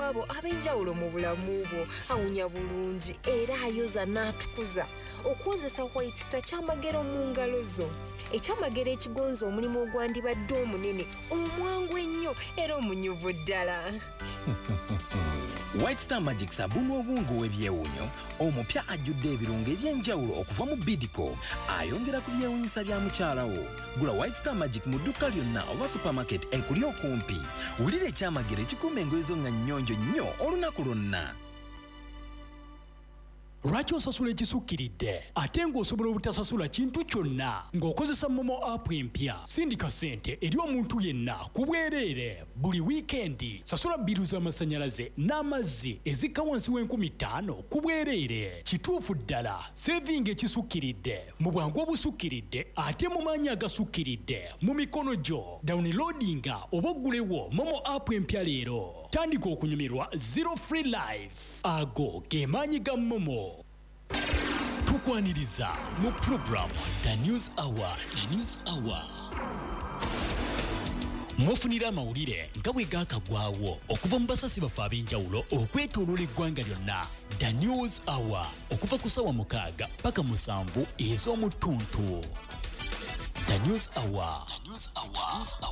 abo ab'enjawulo mu bulamu bwo. Awunya bulungi era ayoza n'atukuza. Okukozesa White Star kyamagero mu ngalo zo. Ekyamagero ekigonza omulimu ogwandibadde omunene, omwangu ennyo era omunyuvu ddala. White Star Magic sabuni obungu w'ebyewunyo omupya ajjudde ebirungo eby'enjawulo okuva mu Bidco ayongera ku byewunyisa bya mukyala wo. Gula White Star Magic mu dduka lyonna oba supermarket ekuli okumpi. Wulira ekyamagero ekikuuma engoye zo nga nnyonjo nnyo olunaku lwonna. Lwaki osasula ekisukkiridde ate ng'osobola obutasasula kintu kyonna ng'okozesa Momo app empya? Sindika ssente eri omuntu yenna ku bwereere buli wiikendi. Sasula bbiru z'amasannyalaze n'amazzi ezikka wansi w'5000 ku bwereere. Kituufu ddala, sevinga ekisukkiridde mu bwangu obusukkiridde ate mu maanyi agasukkiridde mu mikono gyo. Downloadinga oba oggulewo Momo app empya leero. Tandika okunyumirwa Zero Free Life. Ago ge maanyi ga Momo. Tukwaniriza mu program The News Hour. The News Hour. Mwofunira amawulire nga bwe gaakagwawo okuva mu basasi baffe ab'enjawulo okwetooloola eggwanga lyonna. The News Hour okuva ku ssaawa 6 paka 7 ez'omu ttuntu. The News Hour. The News Hour.